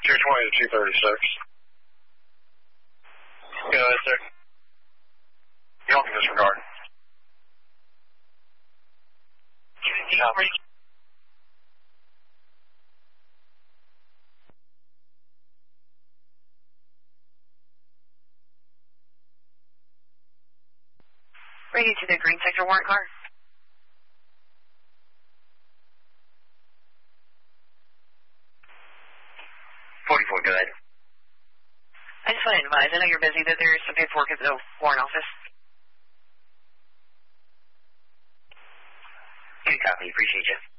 220 to 236. Go ahead, sir. You don't disregard. Radio to the green sector warrant car. 44, go ahead. I just want to advise, I know you're busy, that there is some paperwork at the warrant office. Good copy, appreciate you.